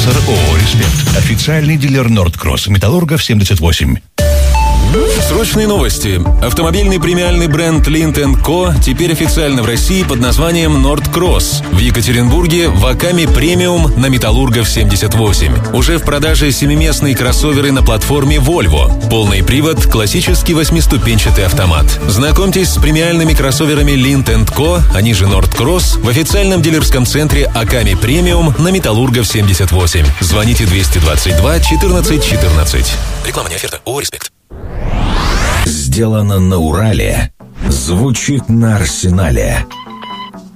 Спонсор ООО «Респект». Официальный дилер «Нордкросс». Металлургов 78. Срочные новости. Автомобильный премиальный бренд Lindt & Co. теперь официально в России под названием «Нордкросс». В Екатеринбурге в Акаме премиум на Металлургов 78. Уже в продаже 7-местные кроссоверы на платформе Volvo. Полный привод, классический 8-ступенчатый автомат. Знакомьтесь с премиальными кроссоверами Lindt & Co., они же «Нордкросс», в официальном дилерском центре Акаме премиум на Металлургов 78. Звоните 222 14 14. Реклама, не оферта. ООО «Респект». Сделано на Урале. Звучит на Арсенале.